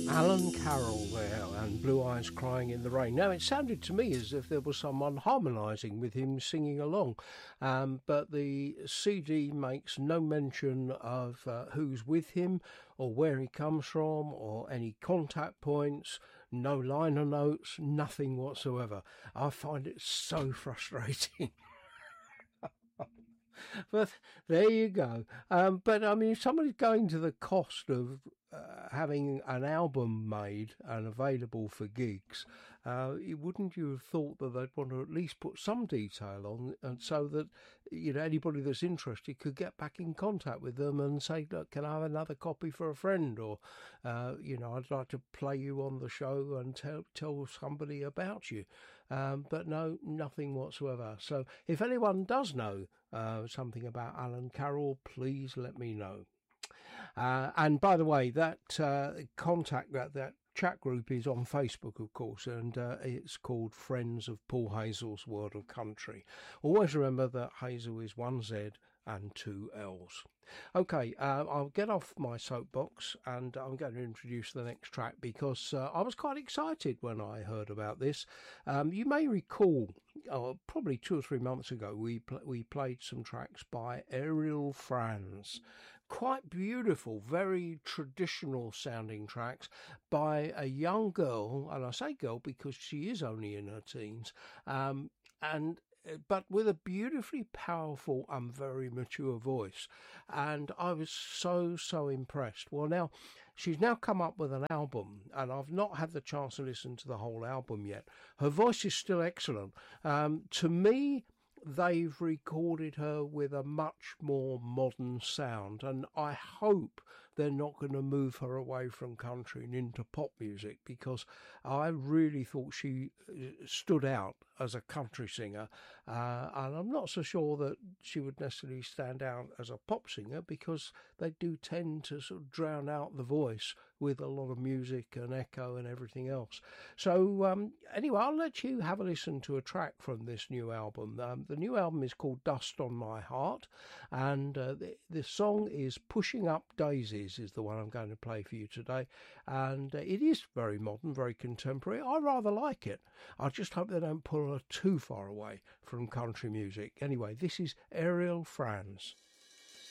Alan Carroll there, and Blue Eyes Crying in the Rain. Now, it sounded to me as if there was someone harmonising with him singing along, but the CD makes no mention of who's with him or where he comes from or any contact points, no liner notes, nothing whatsoever. I find it so frustrating. But there you go. But I mean, if somebody's going to the cost of having an album made and available for gigs, wouldn't you have thought that they'd want to at least put some detail on, and so that anybody that's interested could get back in contact with them and say, look, can I have another copy for a friend, or I'd like to play you on the show and tell somebody about you. But no, nothing whatsoever. So if anyone does know something about Alan Carroll, please let me know. And by the way, that contact, that chat group is on Facebook, of course, and it's called Friends of Paul Hazel's World of Country. Always remember that Hazel is 1 Z and 2 L's. Okay, I'll get off my soapbox and I'm going to introduce the next track because I was quite excited when I heard about this. You may recall, probably 2 or 3 months ago, we played some tracks by Ariel Franz. Quite beautiful, very traditional sounding tracks by a young girl, and I say girl because she is only in her teens, but with a beautifully powerful and very mature voice. And I was so impressed. Well, now, she's now come up with an album, and I've not had the chance to listen to the whole album yet. Her voice is still excellent. To me, they've recorded her with a much more modern sound, and I hope they're not going to move her away from country and into pop music, because I really thought she stood out as a country singer, and I'm not so sure that she would necessarily stand out as a pop singer, because they do tend to sort of drown out the voice with a lot of music and echo and everything else. So anyway, I'll let you have a listen to a track from this new album. The new album is called Dust on My Heart, and the song is Pushing Up Daisies is the one I'm going to play for you today. And it is very modern, very contemporary. I rather like it. I just hope they don't pull her too far away from country music. Anyway, this is Ariel Franz.